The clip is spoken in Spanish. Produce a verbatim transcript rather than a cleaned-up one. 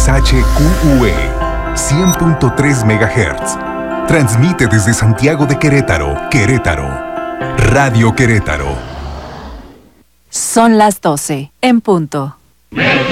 X H Q U E cien punto tres megahertz. Transmite desde Santiago de Querétaro, Querétaro. Radio Querétaro. Son las doce, en punto.